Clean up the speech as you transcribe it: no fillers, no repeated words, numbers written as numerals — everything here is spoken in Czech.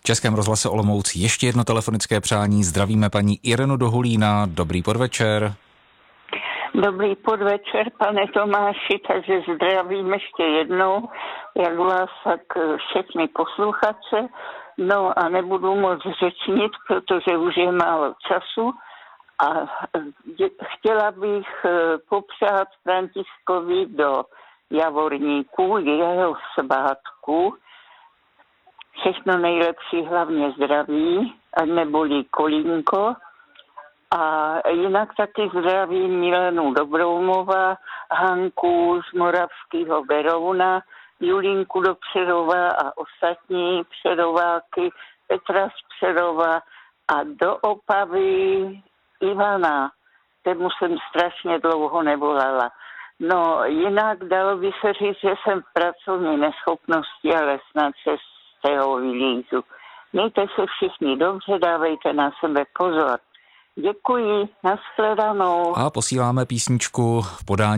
Českém rozhlase Olomouc ještě jedno telefonické přání. Zdravíme paní Irenu do Hulína. Dobrý podvečer. Dobrý podvečer, pane Tomáši, takže zdravím ještě jednou, jak vás, tak všechny posluchače. No a nebudu moc řečnit, protože už je málo času. A chtěla bych popřát Františkovi do Javorníků, jeho svátku. Všechno nejlepší, hlavně zdraví, ať nebolí kolínko. A jinak taky zdravím Milenu Dobroumova, Hanku z Moravského Berouna, Julinku do Přerova a ostatní Přerováky, Petra z Přerova a do Opavy Ivana, kterému jsem strašně dlouho nevolala. No jinak dalo by se říct, že jsem v pracovní neschopnosti, ale snad se z toho vylízu. Mějte se všichni dobře, dávejte na sebe pozor. Děkuji, nashledanou. A posíláme písničku v podání